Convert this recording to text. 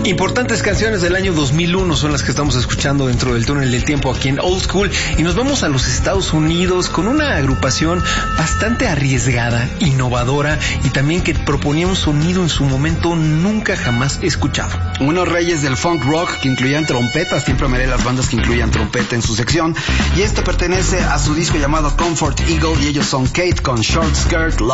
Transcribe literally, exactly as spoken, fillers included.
Importantes canciones del año dos mil uno son las que estamos escuchando dentro del túnel del tiempo aquí en Old School, y nos vamos a los Estados Unidos con una agrupación bastante arriesgada, innovadora y también que proponía un sonido en su momento nunca jamás escuchado. Unos reyes del funk rock que incluían trompetas, siempre amaré las bandas que incluían trompeta en su sección, y esto pertenece a su disco llamado Comfort Eagle y ellos son Kate con Short Skirt.